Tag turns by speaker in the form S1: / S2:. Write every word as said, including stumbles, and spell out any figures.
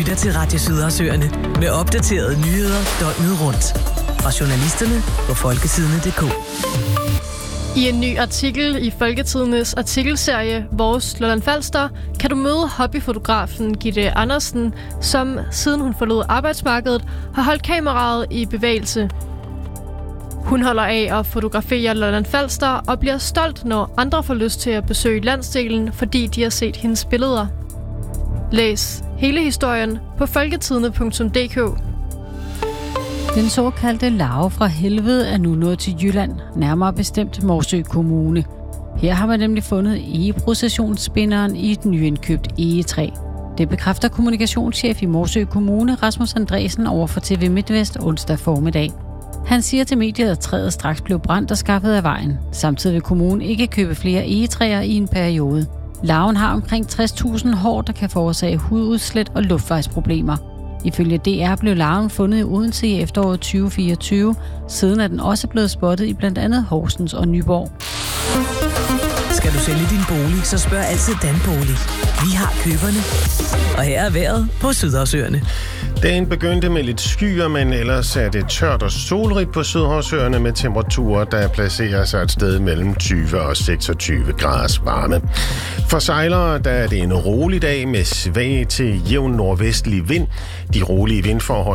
S1: lytter til Radio Sydhavsøerne med opdaterede nyheder døgnet rundt. Fra journalisterne på folketidene punktum d k.
S2: I en ny artikel i Folketidenes artikelserie Vores Lolland Falster kan du møde hobbyfotografen Gitte Andersen, som siden hun forlod arbejdsmarkedet har holdt kameraet i bevægelse. Hun holder af at fotografere Lolland Falster og bliver stolt, når andre får lyst til at besøge landsdelen, fordi de har set hendes billeder. Læs hele historien på folketidene punktum d k.
S3: Den såkaldte larve fra helvede er nu nået til Jylland, nærmere bestemt Morsø Kommune. Her har man nemlig fundet egeprocessionsspinderen i et nyindkøbt egetræ. Det bekræfter kommunikationschef i Morsø Kommune, Rasmus Andresen, over for T V MidtVest onsdag formiddag. Han siger til mediet, at træet straks blev brændt og skaffet af vejen. Samtidig vil kommunen ikke købe flere egetræer i en periode. Larven har omkring tres tusind hår, der kan forårsage hududslæt og luftvejsproblemer. Ifølge D R blev larven fundet i Odense i efteråret tyve fireogtyve. Siden er den også blevet spottet i blandt andet Horsens og Nyborg.
S1: Skal du sælge din bolig, så spørg altid Danbolig. Vi har køberne. Og her er vejret på Sydhavsøerne.
S4: Dagen begyndte med lidt skyer, men ellers er det tørt og solrigt på Sydhavsøerne med temperaturer, der placerer sig et sted mellem tyve og seksogtyve graders varme. For sejlere der er det en rolig dag med svag til jævn nordvestlig vind. De rolige vindforhold